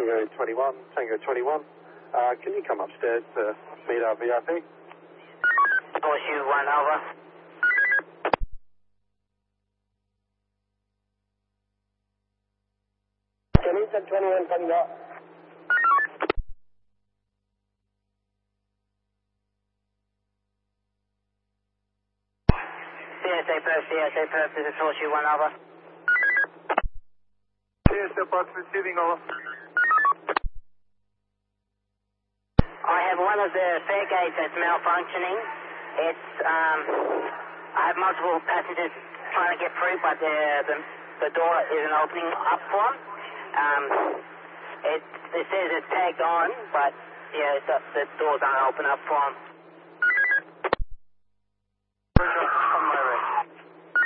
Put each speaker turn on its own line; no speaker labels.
Tango 21, Tango 21. Can you come upstairs to meet our VIP?
Horseshoe 1 over.
Kenisa 21 coming up.
CSA Perth, this is Horseshoe 1 over.
CSA Perth receiving over.
I have one of the fare gates that's malfunctioning. It's, I have multiple passengers trying to get through, but the door isn't opening up for them. It says it's tagged on, but yeah, the doors aren't open up for them.